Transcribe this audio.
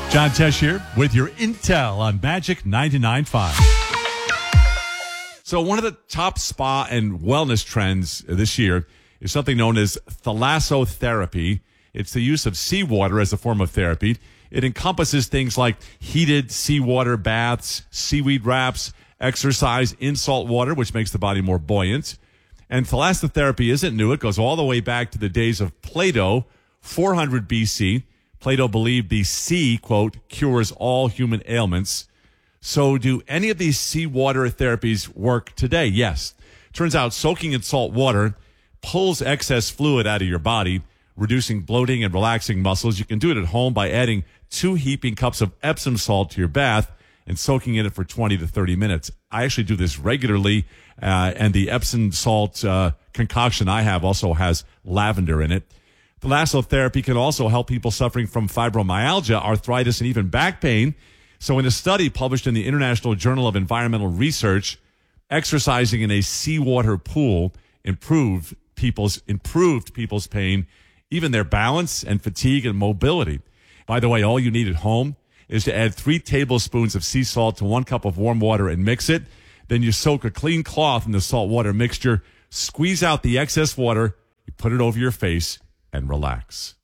John Tesh here with your intel on Magic 99.5. So one of the top spa and wellness trends this year is something known as thalassotherapy. It's the use of seawater as a form of therapy. It encompasses things like heated seawater baths, seaweed wraps, exercise in salt water, which makes the body more buoyant. And thalassotherapy isn't new. It goes all the way back to the days of Plato, 400 BC. Plato believed the sea, quote, cures all human ailments. So do any of these seawater therapies work today? Yes. Turns out soaking in salt water pulls excess fluid out of your body, reducing bloating and relaxing muscles. You can do it at home by adding 2 heaping cups of Epsom salt to your bath and soaking in it for 20 to 30 minutes. I actually do this regularly, and the Epsom salt concoction I have also has lavender in it. Thalassotherapy can also help people suffering from fibromyalgia, arthritis, and even back pain. So in a study published in the International Journal of Environmental Research, exercising in a seawater pool improved people's pain, even their balance and fatigue and mobility. By the way, all you need at home is to add 3 tablespoons of sea salt to 1 cup of warm water and mix it. Then you soak a clean cloth in the salt water mixture, squeeze out the excess water, you put it over your face, and relax.